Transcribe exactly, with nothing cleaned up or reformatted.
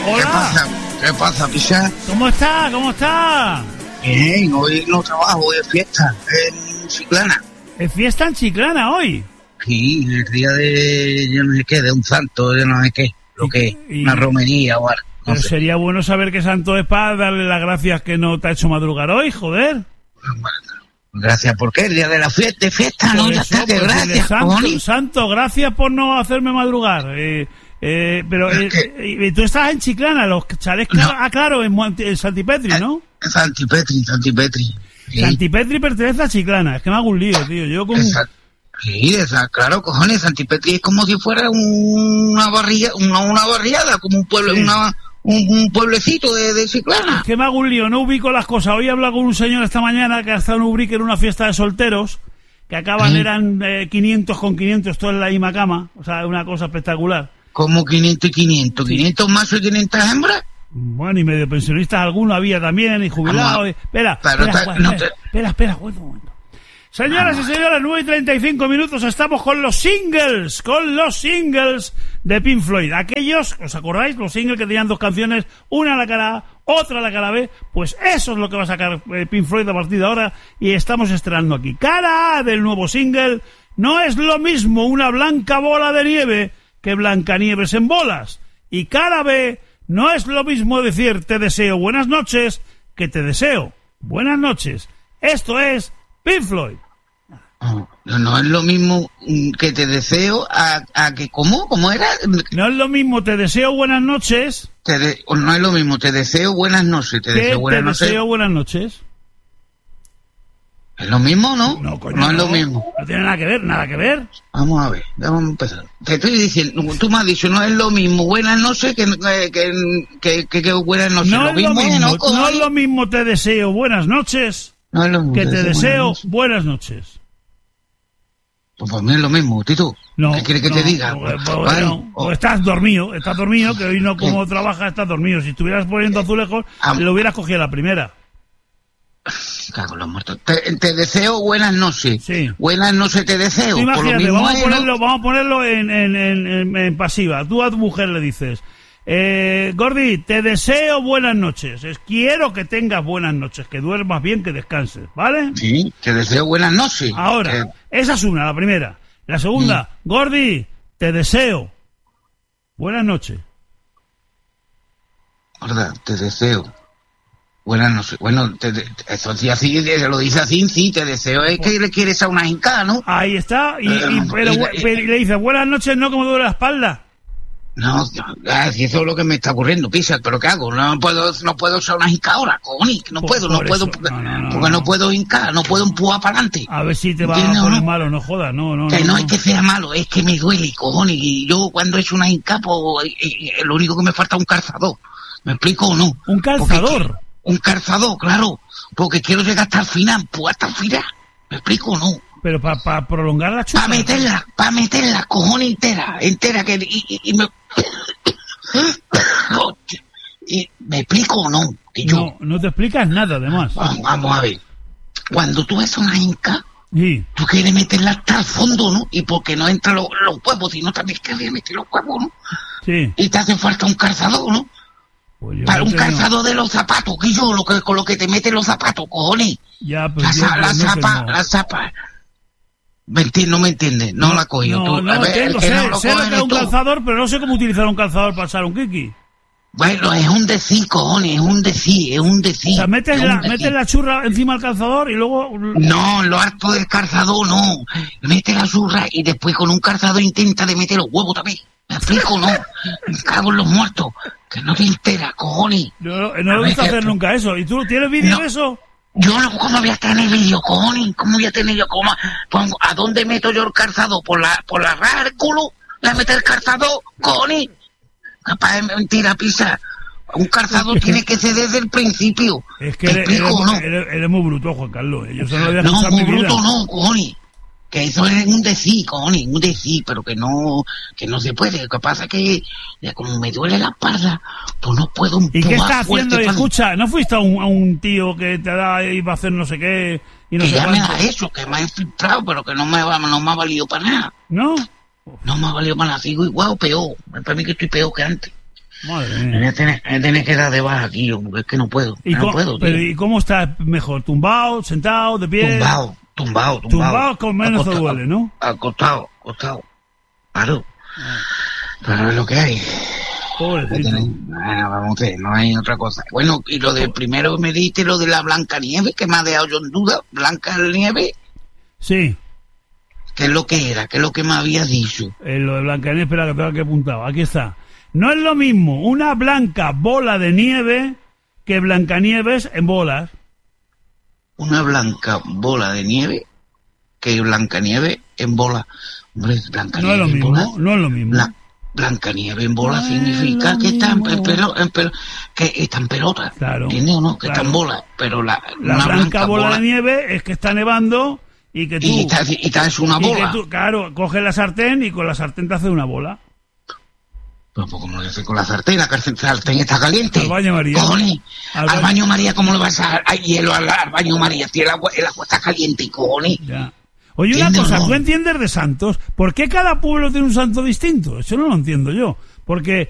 Hola. ¿Qué pasa? ¿Qué pasa, Pisa? ¿Cómo está? ¿Cómo está? Bien, hoy no trabajo, hoy es fiesta en Chiclana. ¿Es fiesta en Chiclana hoy? Sí, el día de yo no sé qué, de un santo, de no sé qué, lo que y, una romería o algo. No pero sé. sería bueno saber qué santo es para darle las gracias que no te ha hecho madrugar hoy, joder. Gracias, ¿por qué? El día de la fiesta, fiesta, Por no, ya eso, está, que pues, dile, gracias, santo, cojones. santo, gracias por no hacerme madrugar. Eh, eh, pero eh, eh, tú estás en Chiclana, los chalés, No. ah, claro, en, Monte- en Santipetri, ¿no? Santipetri, Santipetri. Sí. Santipetri pertenece a Chiclana, es que me hago un lío, tío. Yo con... Esa- sí, esa, claro, cojones, Santipetri es como si fuera una barriada, una, una barriada, como un pueblo, Sí. una, un, un pueblecito de, de Chiclana. Es que me hago un lío, no ubico las cosas. Hoy he hablado con un señor esta mañana que ha estado en Ubrique en una fiesta de solteros, que acaban, Sí. eran eh, quinientos con quinientos, todo en la misma cama. O sea, una cosa espectacular. Como quinientos y quinientos, Sí. quinientos machos y quinientas hembras. Bueno, y medio pensionistas alguno había también, y jubilados. Vamos, y- Espera, pero espera, ta- espera, no espera, te- espera, espera, aguanta un momento. Señoras y señores, nueve y treinta y cinco minutos, estamos con los singles, con los singles de Pink Floyd. Aquellos, ¿os acordáis? Los singles que tenían dos canciones, una a la cara A, otra a la cara B. Pues eso es lo que va a sacar eh, Pink Floyd a partir de ahora, y estamos estrenando aquí. Cara A del nuevo single: no es lo mismo una blanca bola de nieve que Blancanieves en bolas. Y cara B: no es lo mismo decir te deseo buenas noches que te deseo buenas noches. Esto es Pink Floyd. No, no es lo mismo mm, que te deseo a, a que, ¿cómo? ¿Cómo era? No es lo mismo te deseo buenas noches Te de- no es lo mismo, te deseo buenas noches, te que deseo buenas te noches. deseo buenas noches. ¿Es lo mismo, no? No, coño, es lo mismo. No tiene nada que ver, nada que ver. Vamos a ver, vamos a empezar. Te estoy diciendo, tú me has dicho, no es lo mismo buenas noches que, que, que, que, que, que buenas noches. No es lo mismo, mismo, ¿no, no cojones? es lo mismo te deseo buenas noches No es lo mismo, que te deseo buenas noches. buenas noches. Pues para mí es lo mismo, Tito. No, ¿Qué quieres que no, te diga? no, Pues, pues, vale, bueno, o- pues estás dormido, estás dormido, que hoy no como trabajas, estás dormido. Si estuvieras poniendo azulejos, Ah. lo hubieras cogido a la primera. Cago en los muertos. Te, te deseo buenas noches. Sí. Buenas noches te deseo. Tú Por lo imagínate, mismo vamos a es, ponerlo, ¿no? vamos a ponerlo en, en, en, en- en pasiva. Tú a tu mujer le dices, eh, Gordi, te deseo buenas noches. Es, quiero que tengas buenas noches, que duermas bien, que descanses, ¿vale? Sí, te deseo buenas noches. Ahora, Eh, esa es una, la primera. La segunda, Gordi, te deseo buenas noches. verdad, te deseo. Buenas noches. Bueno, te, te- eso sí, así, se lo dice así, sí, te deseo. Es que le quieres a una hincada, ¿no? Ahí está, y, Eh, y- pero, y- pero- y le dices, buenas noches, no, como duele la espalda. No, ah, si eso es lo que me está ocurriendo, Pisa, pero ¿qué hago? No puedo, no puedo usar una hincada ahora, cojones, que no Por- puedo, no por puedo, eso. porque No, no, no, no, porque no. no puedo hincar, no puedo empujar para adelante. A ver si te va a ¿Entiendes, poner no? malo, no jodas, no, no. Que no, no no. es que sea malo, es que me duele, cojones, y yo cuando he hecho una hinca, pues, eh, eh, lo único que me falta es un calzador. ¿Me explico o no? ¿Un calzador? Porque- un calzador, claro, porque quiero llegar hasta el final, pues hasta el final. ¿Me explico o no? Pero para prolongar la chupa. Para meterla, para meterla, cojones entera, entera, que, y, y, y me... y, ¿me explico o no? Que yo, No, no te explicas nada, además. vamos, vamos a ver, cuando tú ves una hinca, Sí. tú quieres meterla hasta el fondo, ¿no? Y porque no entran los, los huevos, si no también quieres meter los huevos, ¿no? Sí. Y te hace falta un calzador, ¿no? Pues yo Para no un tengo- calzador de los zapatos, que yo, lo que, con lo que te meten los zapatos, cojones. Ya, pues La, yo- za- yo la no zapa, tengo- la zapa. ¿Me entiendes? No me entiendes, no, la cogió. No, tú, no a ver, entiendo, el que sé, no lo sé lo coge que es eres un tú. calzador, pero no sé cómo utilizar un calzador para usar un kiki. Bueno, es un decir, cojones, es un decir, es un decir. O sea, metes es la, un decir. metes la churra encima del calzador y luego... No, lo harto del calzador, no. Mete la zurra y después con un calzador intenta de meter los huevos también. ¿Me explico? No. Me cago en los muertos. Que no te enteras, cojones. Yo no, no A lo he ver, visto que- hacer nunca eso. ¿Y tú tienes vídeo No. de eso? Yo no, ¿cómo voy a tener vídeo, cojones? ¿Cómo voy a tener yo? ¿Cómo? Pongo, ¿a dónde meto yo el calzador? ¿Por la, por la raja del culo? ¿La meto el calzador, cojones? Capaz de mentira, Pisa. Un calzador tiene que ser desde el principio. Es que ¿Me eres, explico eres- o no? eres- eres muy bruto, Juan Carlos. Yo eso no lo voy a No, escuchar muy en mi vida. bruto no, cojones. Que eso es un decir, cojones, un decir, pero que no, que no se puede. Lo que pasa es que, ya como me duele la espalda, pues no puedo ¿Y qué empujar estás fuerte haciendo? Y para- escucha, ¿no fuiste a un, a un tío que te da iba a hacer no sé qué y no Que sé ya me cuánto? ha hecho, que me ha infiltrado, pero que no me, va- no me ha valido para nada. ¿No? No me ha valido para nada. Sigo igual o peor. Para mí que estoy peor que antes. Madre Me mía. voy a tener, me voy a tener que dar de baja aquí, hombre, es que no puedo. ¿Y, no cómo, puedo, tío. pero, ¿Y cómo estás mejor? ¿Tumbado, sentado, de pie? Tumbado, tumbado, tumbado. Tumbado con menos te Acostado, duele, ¿no? Acostado, acostado. Claro. Pero es lo que hay. Pobrecito. Bueno, vamos a ver, no hay otra cosa. Bueno, y lo del primero que me diste, lo de la Blanca Nieve, que me ha dejado yo en duda. Blanca Nieve, Sí. ¿qué es lo que era? ¿Qué es lo que me había dicho? Eh, lo de Blancanieves, espera que tengo que apuntado. Aquí está. No es lo mismo una blanca bola de nieve que Blancanieves en bolas. Una blanca bola de nieve que Blanca Nieve en bola. Hombre, Blanca No es Nieve lo en mismo, bola. no es lo mismo. Bla- Blanca Nieve en bola No es significa lo que está en, mismo. pelo, en pelo- que está en pelota. Claro, ¿Entiendes o no? Que claro. está en bola. Pero la, La una blanca bola, de nieve es que está nevando y que tú... y está, y está es una y que bola. tú, claro, coges la sartén y con la sartén te hace una bola. Pero pues, ¿cómo lo hace con la sartén? La sartén está caliente. Al baño María. Cojones. Al Al, baño- baño María, ¿cómo le vas a dar hielo al, al baño María? Si el agua, el agua está caliente, cojones. Ya. Oye, una ¿Entiendes o cosa, no? ¿tú entiendes de santos? ¿Por qué cada pueblo tiene un santo distinto? Eso no lo entiendo yo. Porque